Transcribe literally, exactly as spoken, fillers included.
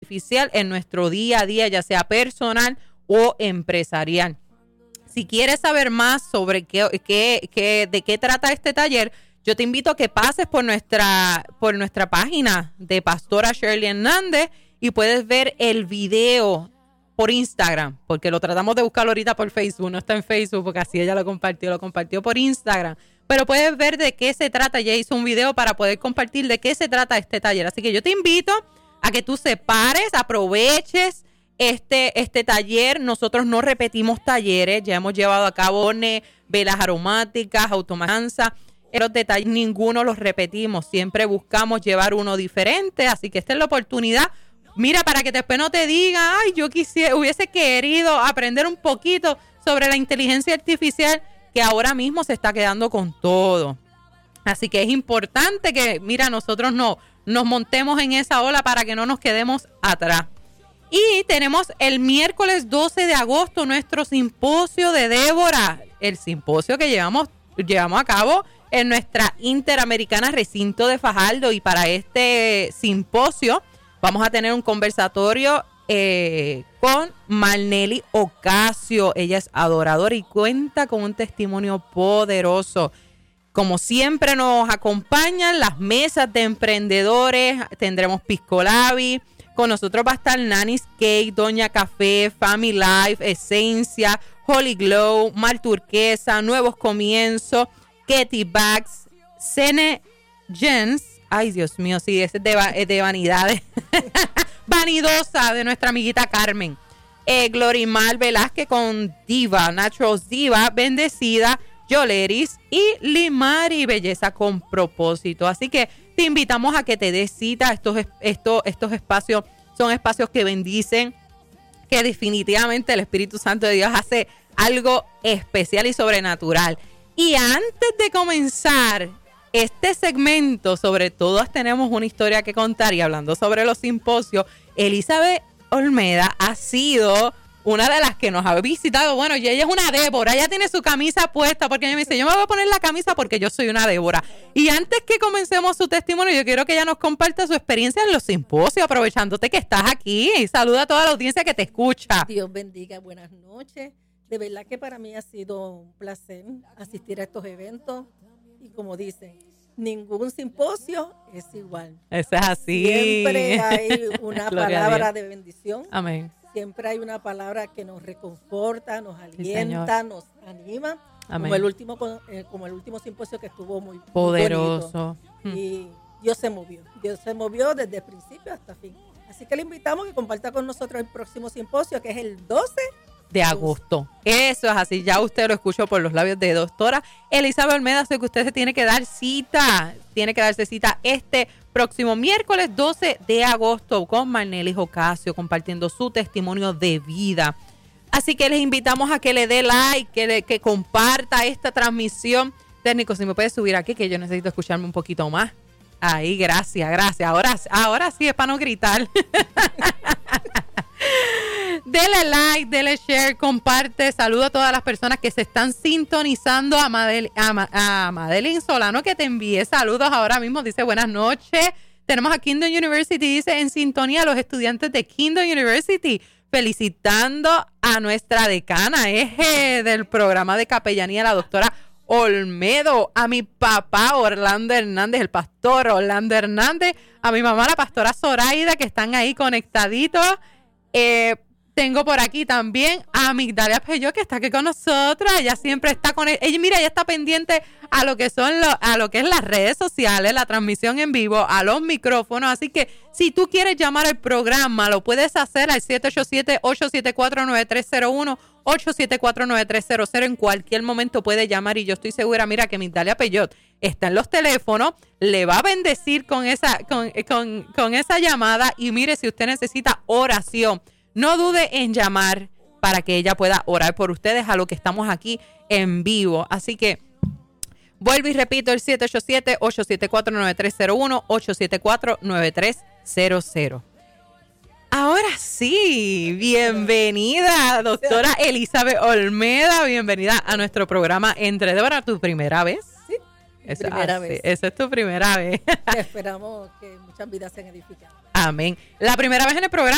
artificial en nuestro día a día, ya sea personal o empresarial. Si quieres saber más sobre qué, qué, qué, de qué trata este taller, yo te invito a que pases por nuestra, por nuestra página de Pastora Shirley Hernández y puedes ver el video por Instagram, porque lo tratamos de buscar ahorita por Facebook, no está en Facebook porque así ella lo compartió, lo compartió por Instagram. Pero puedes ver de qué se trata, ella hizo un video para poder compartir de qué se trata este taller. Así que yo te invito a que tú separes, aproveches este, este taller. Nosotros no repetimos talleres, ya hemos llevado a cabo velas aromáticas, automatanza. Los detalles ninguno los repetimos, siempre buscamos llevar uno diferente, así que esta es la oportunidad. Mira, para que después no te digan, ay, yo quisiera, hubiese querido aprender un poquito sobre la inteligencia artificial que ahora mismo se está quedando con todo. Así que es importante que, mira, nosotros no nos montemos en esa ola para que no nos quedemos atrás. Y tenemos el miércoles doce de agosto nuestro simposio de Débora, el simposio que llevamos, llevamos a cabo en nuestra Interamericana Recinto de Fajardo, y para este simposio vamos a tener un conversatorio eh, con Marnelly Ocasio. Ella es adoradora y cuenta con un testimonio poderoso. Como siempre nos acompañan las mesas de emprendedores, tendremos Pisco Labi, con nosotros va a estar Nani's Cake, Doña Café, Family Life, Esencia, Holy Glow, Mar Turquesa, Nuevos Comienzos, Ketty Bags, Cene Gens, ay Dios mío, sí, ese es de, es de vanidades, Vanidosa, de nuestra amiguita Carmen, eh, Glorimar Velázquez con Diva, Naturals Diva, Bendecida, Yoleris y Limari, Belleza con Propósito. Así que te invitamos a que te des cita. Estos, estos, estos espacios son espacios que bendicen, que definitivamente el Espíritu Santo de Dios hace algo especial y sobrenatural. Y antes de comenzar este segmento, sobre todo tenemos una historia que contar, y hablando sobre los simposios, Elizabeth Olmeda ha sido una de las que nos ha visitado. Bueno, y ella es una Débora, ella tiene su camisa puesta, porque ella me dice, yo me voy a poner la camisa porque yo soy una Débora. Y antes que comencemos su testimonio, yo quiero que ella nos comparta su experiencia en los simposios, aprovechándote que estás aquí, y saluda a toda la audiencia que te escucha. Dios bendiga, buenas noches. De verdad que para mí ha sido un placer asistir a estos eventos, y como dicen, ningún simposio es igual. Eso es así. Siempre hay una palabra de bendición. Amén. Siempre hay una palabra que nos reconforta, nos alienta, sí, nos anima. Amén. Como el último, como el último simposio que estuvo muy poderoso. Muy y Dios se movió. Dios se movió desde el principio hasta el fin. Así que le invitamos a que comparta con nosotros el próximo simposio, que es el doce de agosto. Eso es así, ya usted lo escuchó por los labios de doctora Elizabeth Olmeda, así que usted se tiene que dar cita, tiene que darse cita este próximo miércoles doce de agosto con Marnelly Ocasio, compartiendo su testimonio de vida. Así que les invitamos a que le dé like, que, le, que comparta esta transmisión. Técnico, si me puede subir aquí, que yo necesito escucharme un poquito más. Ahí, gracias, gracias. Ahora, ahora sí es para no gritar. Dele like, dele share, comparte. Saludo a todas las personas que se están sintonizando. A, Madel, a, Ma, a Madeline Solano, que te envíe saludos ahora mismo. Dice buenas noches. Tenemos a Kingdom University, dice en sintonía a los estudiantes de Kingdom University. Felicitando a nuestra decana, eje del programa de capellanía, la doctora Olmedo, a mi papá Orlando Hernández, el pastor Orlando Hernández, a mi mamá la pastora Zoraida, que están ahí conectaditos. Eh, tengo por aquí también a Migdalia Peyot, que está aquí con nosotros. Ella siempre está con ella, mira, ella está pendiente a lo que son lo, a lo que es las redes sociales, la transmisión en vivo, a los micrófonos. Así que si tú quieres llamar al programa, lo puedes hacer al siete ocho siete, ocho siete cuatro, nueve tres cero uno, ocho siete cuatro, nueve tres cero cero. En cualquier momento puede llamar, y yo estoy segura, mira, que Migdalia Peyot está en los teléfonos, le va a bendecir con esa, con, con, con esa llamada. Y mire, si usted necesita oración, no dude en llamar para que ella pueda orar por ustedes a lo que estamos aquí en vivo. Así que vuelvo y repito, el siete ocho siete, ocho siete cuatro, nueve tres cero uno, ocho siete cuatro, nueve tres cero cero. Ahora sí, bienvenida, doctora Elizabeth Olmeda. Bienvenida a nuestro programa Entre Débora. ¿Tu primera vez? Sí, Esa, primera ah, vez. Sí, esa es tu primera vez. Esperamos que muchas vidas sean edificadas. Amén. La primera vez en el programa,